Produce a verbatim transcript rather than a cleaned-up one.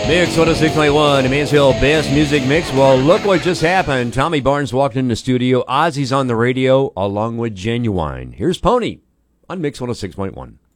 Mix one oh six point one, the Mansfield Best Music Mix. Well, look what just happened. Tommy Barnes walked in the studio. Ozzy's on the radio along with Genuine. Here's Pony on Mix one oh six point one.